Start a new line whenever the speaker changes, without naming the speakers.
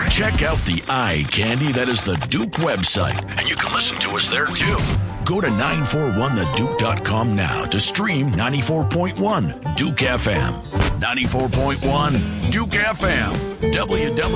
Check out the eye candy that is the Duke website, and you can listen to us there too. Go to 941theduke.com now to stream 94.1 Duke FM. 94.1 Duke FM.